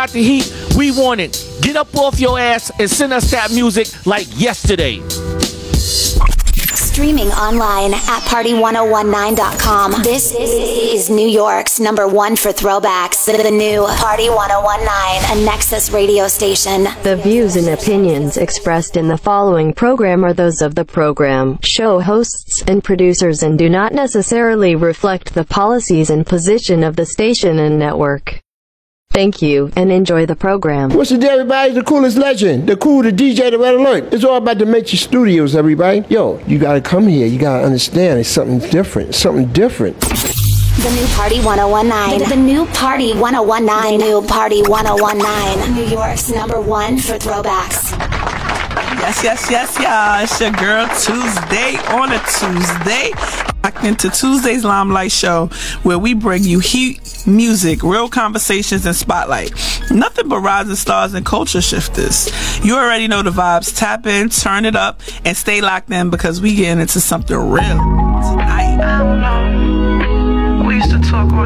got the heat, we want it. Get up off your ass and send us that music like yesterday. Streaming online at party1019.com. This is New York's #1 for throwbacks. The new Party 1019, a Nexus radio station. The views and opinions expressed in the following program are those of the program, show hosts, and producers and do not necessarily reflect the policies and position of the station and network. Thank you, and enjoy the program. What's the deal, everybody? The coolest legend, the DJ, the Red Alert. It's all about Dementia Studios, everybody. Yo, you gotta come here. You gotta understand it's something different. Something different. The new Party 1019. The new Party 1019. The new Party 1019. New York's #1 for throwbacks. Yes, y'all. It's your girl Tuesday on a Tuesday. Locked into Tuesday's Limelight Show, where we bring you heat, music, real conversations, and spotlight. Nothing but rising stars and culture shifters. You already know the vibes. Tap in, turn it up, and stay locked in because we getting into something real tonight. I don't know. We used to talk all